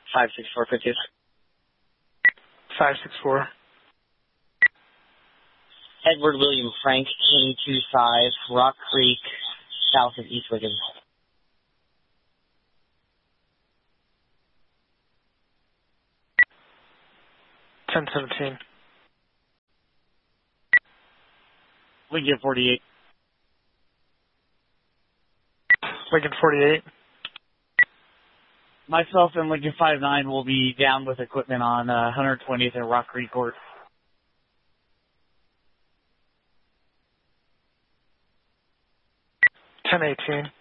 56450. 564. Edward William Frank, King 25, Rock Creek, south of East Wiggins. 1017. Lincoln 48. Lincoln 48. Myself and Lincoln 59 will be down with equipment on 120th and Rock Creek Court. 1018.